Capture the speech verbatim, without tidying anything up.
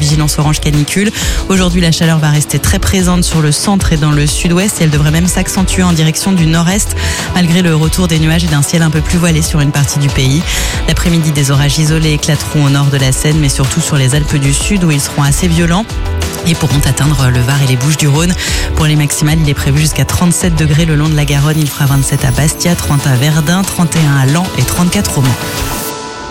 vigilance orange canicule. Aujourd'hui, la chaleur va rester très présente sur le centre et dans le sud-ouest et elle devrait même s'accentuer en direction du nord-est malgré le retour des nuages et d'un ciel un peu plus voilé sur une partie du pays. L'après-midi, des orages isolés éclateront au nord de la Seine mais surtout sur les Alpes du Sud où ils seront assez violents et pourront atteindre le Var et les Bouches-du-Rhône. Pour les maximales, il est prévu jusqu'à trente-sept degrés le long de la Garonne. Il fera vingt-sept à Bastia, trente à Verdun, trente et un à Laon et trente-quatre au Mans.